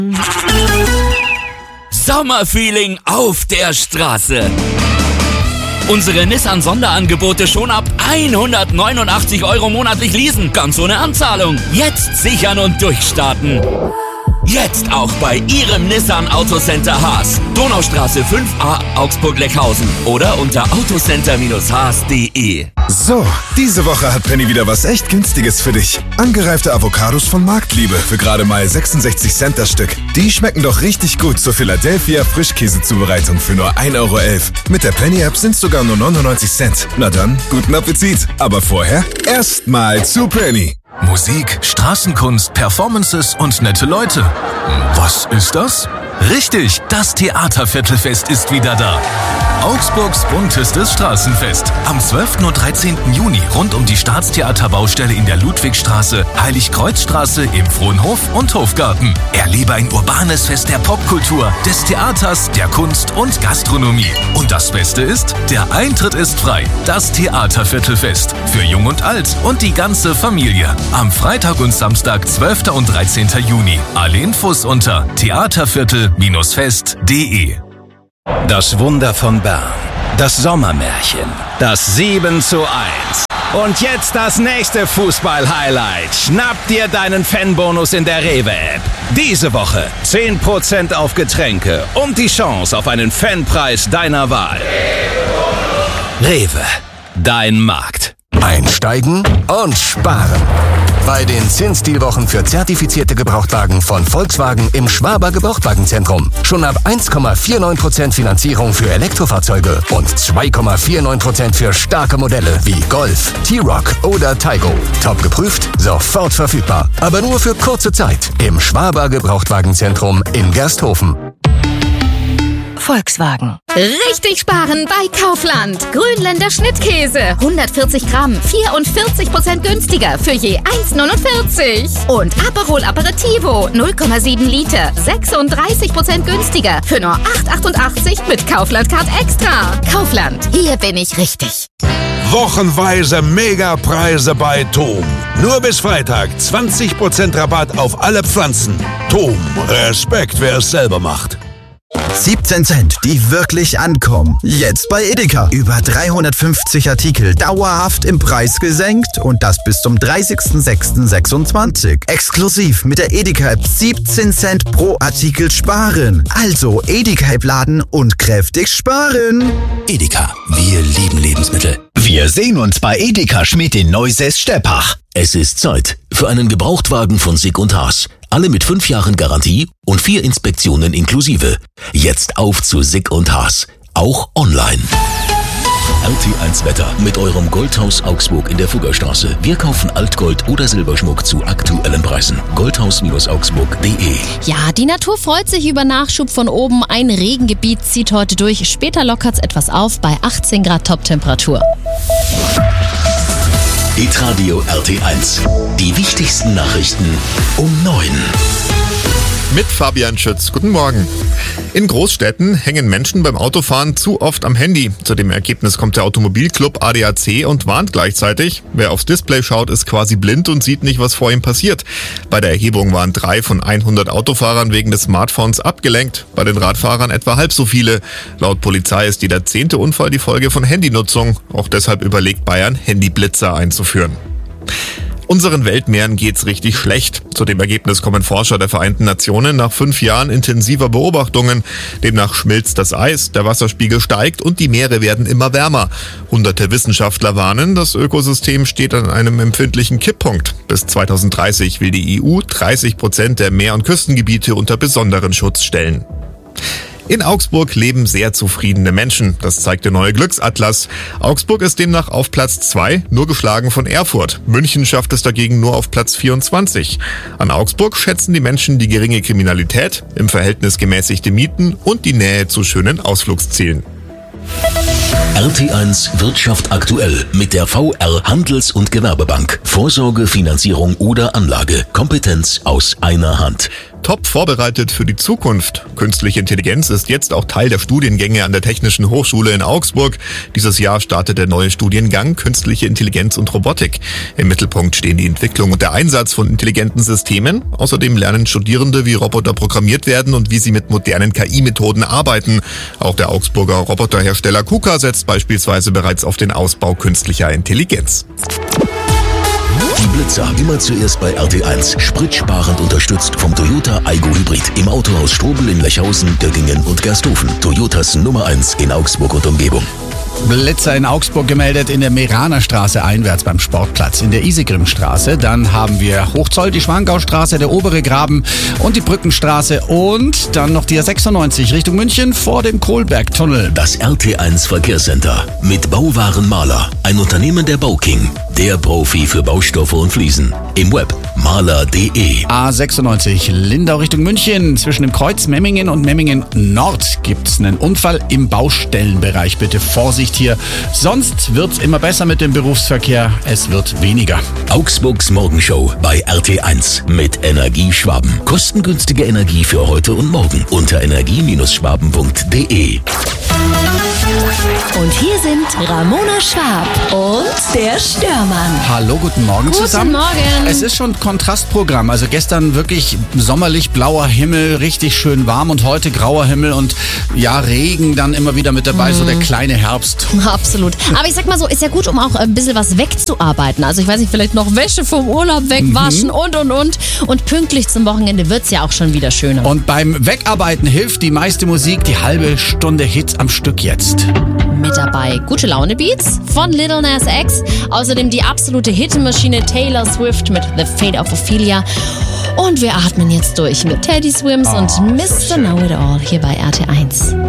Sommerfeeling auf der Straße. Unsere Nissan-Sonderangebote schon ab 189 € monatlich leasen, ganz ohne Anzahlung. Jetzt sichern und durchstarten. Jetzt auch bei Ihrem Nissan Autocenter Haas. Donaustraße 5a, Augsburg-Leckhausen. Oder unter autocenter-haas.de. So, diese Woche hat Penny wieder was echt Günstiges für dich. Angereifte Avocados von Marktliebe für gerade mal 66 Cent das Stück. Die schmecken doch richtig gut zur Philadelphia Frischkäsezubereitung für nur 1,11 €. Mit der Penny-App sind es sogar nur 99 Cent. Na dann, guten Appetit. Aber vorher erstmal zu Penny. Musik, Straßenkunst, Performances und nette Leute. Was ist das? Richtig, das Theaterviertelfest ist wieder da. Augsburgs buntestes Straßenfest. Am 12. und 13. Juni rund um die Staatstheaterbaustelle in der Ludwigstraße, Heiligkreuzstraße, im Frohnhof und Hofgarten. Erlebe ein urbanes Fest der Popkultur, des Theaters, der Kunst und Gastronomie. Und das Beste ist, der Eintritt ist frei. Das Theaterviertelfest. Für Jung und Alt und die ganze Familie. Am Freitag und Samstag, 12. und 13. Juni. Alle Infos unter theaterviertel-fest.de. Das Wunder von Bern, das Sommermärchen, das 7:1. Und jetzt das nächste Fußball-Highlight. Schnapp dir deinen Fanbonus in der Rewe-App. Diese Woche 10% auf Getränke und die Chance auf einen Fanpreis deiner Wahl. Rewe, dein Markt. Einsteigen und sparen. Bei den Zinsdealwochen für zertifizierte Gebrauchtwagen von Volkswagen im Schwaber Gebrauchtwagenzentrum. Schon ab 1,49% Finanzierung für Elektrofahrzeuge und 2,49% für starke Modelle wie Golf, T-Roc oder Taygo. Top geprüft, sofort verfügbar. Aber nur für kurze Zeit im Schwaber Gebrauchtwagenzentrum in Gersthofen. Volkswagen. Richtig sparen bei Kaufland. Grünländer Schnittkäse. 140 Gramm, 44% günstiger für je 1,49. Und Aperol Aperitivo, 0,7 Liter, 36% günstiger für nur 8,88 mit Kaufland Card Extra. Kaufland, hier bin ich richtig. Wochenweise Megapreise bei TOM. Nur bis Freitag 20% Rabatt auf alle Pflanzen. TOM, Respekt, wer es selber macht. 17 Cent, die wirklich ankommen. Jetzt bei Edeka. Über 350 Artikel dauerhaft im Preis gesenkt und das bis zum 30.06.26. Exklusiv mit der Edeka-App 17 Cent pro Artikel sparen. Also Edeka-App laden und kräftig sparen. Edeka, wir lieben Lebensmittel. Wir sehen uns bei Edeka Schmidt in Neusäß-Steppach. Es ist Zeit für einen Gebrauchtwagen von Sick & Haas. Alle mit 5 Jahren Garantie und 4 Inspektionen inklusive. Jetzt auf zu Sick & Haas. Auch online. RT1 Wetter mit eurem Goldhaus Augsburg in der Fuggerstraße. Wir kaufen Altgold oder Silberschmuck zu aktuellen Preisen. Goldhaus-augsburg.de. Ja, die Natur freut sich über Nachschub von oben. Ein Regengebiet zieht heute durch. Später lockert's etwas auf bei 18 Grad Toptemperatur. Hitradio RT1. Die wichtigsten Nachrichten um 9. Mit Fabian Schütz. Guten Morgen. In Großstädten hängen Menschen beim Autofahren zu oft am Handy. Zu dem Ergebnis kommt der Automobilclub ADAC und warnt gleichzeitig. Wer aufs Display schaut, ist quasi blind und sieht nicht, was vor ihm passiert. Bei der Erhebung waren 3 von 100 Autofahrern wegen des Smartphones abgelenkt. Bei den Radfahrern etwa halb so viele. Laut Polizei ist jeder 10. Unfall die Folge von Handynutzung. Auch deshalb überlegt Bayern, Handyblitzer einzuführen. Unseren Weltmeeren geht's richtig schlecht. Zu dem Ergebnis kommen Forscher der Vereinten Nationen nach 5 Jahren intensiver Beobachtungen. Demnach schmilzt das Eis, der Wasserspiegel steigt und die Meere werden immer wärmer. Hunderte Wissenschaftler warnen, das Ökosystem steht an einem empfindlichen Kipppunkt. Bis 2030 will die EU 30% der Meer- und Küstengebiete unter besonderen Schutz stellen. In Augsburg leben sehr zufriedene Menschen. Das zeigt der neue Glücksatlas. Augsburg ist demnach auf Platz 2, nur geschlagen von Erfurt. München schafft es dagegen nur auf Platz 24. An Augsburg schätzen die Menschen die geringe Kriminalität, im Verhältnis gemäßigte Mieten und die Nähe zu schönen Ausflugszielen. RT1 Wirtschaft aktuell mit der VR Handels- und Gewerbebank. Vorsorge, Finanzierung oder Anlage. Kompetenz aus einer Hand. Top vorbereitet für die Zukunft. Künstliche Intelligenz ist jetzt auch Teil der Studiengänge an der Technischen Hochschule in Augsburg. Dieses Jahr startet der neue Studiengang Künstliche Intelligenz und Robotik. Im Mittelpunkt stehen die Entwicklung und der Einsatz von intelligenten Systemen. Außerdem lernen Studierende, wie Roboter programmiert werden und wie sie mit modernen KI-Methoden arbeiten. Auch der Augsburger Roboterhersteller KUKA setzt beispielsweise bereits auf den Ausbau künstlicher Intelligenz. Die Blitzer immer zuerst bei RT1. Spritsparend unterstützt vom Toyota Aygo Hybrid. Im Autohaus Strobel in Lechhausen, Göttingen und Gersthofen. Toyotas Nummer 1 in Augsburg und Umgebung. Blitzer in Augsburg gemeldet in der Meraner Straße einwärts beim Sportplatz, in der Isigrimstraße. Dann haben wir Hochzoll, die Schwangaustraße, der obere Graben und die Brückenstraße und dann noch die A96 Richtung München vor dem Kohlbergtunnel. Das RT1 Verkehrscenter mit Bauwaren Maler, ein Unternehmen der Bauking, der Profi für Baustoffe und Fliesen. Im Web maler.de. A96 Lindau Richtung München. Zwischen dem Kreuz Memmingen und Memmingen Nord gibt's einen Unfall im Baustellenbereich. Bitte Vorsicht hier. Sonst wird's immer besser mit dem Berufsverkehr. Es wird weniger. Augsburgs Morgenshow bei RT1 mit Energie Schwaben. Kostengünstige Energie für heute und morgen unter energie-schwaben.de. Und hier sind Ramona Schwab und der Störmann. Hallo, guten Morgen zusammen. Guten Morgen. Es ist schon Kontrastprogramm. Also gestern wirklich sommerlich blauer Himmel, richtig schön warm und heute grauer Himmel und ja, Regen dann immer wieder mit dabei, so der kleine Herbst. Absolut. Aber ich sag mal so, ist ja gut, um auch ein bisschen was wegzuarbeiten. Also ich weiß nicht, vielleicht noch Wäsche vom Urlaub wegwaschen und. Und pünktlich zum Wochenende wird's ja auch schon wieder schöner. Und beim Wegarbeiten hilft die meiste Musik, die halbe Stunde Hits am Stück jetzt. Mit dabei gute Laune Beats von Lil Nas X, außerdem die absolute Hitmaschine Taylor Swift mit The Fate of Ophelia und wir atmen jetzt durch mit Teddy Swims und Mr. Know It All hier bei RT1.